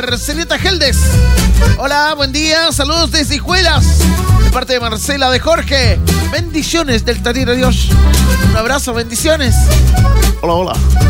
Marcelita Geldes. Hola, buen día. Saludos desde Hijuelas. De parte de Marcela, de Jorge. Bendiciones del Tatir de Dios. Un abrazo, bendiciones. Hola, hola.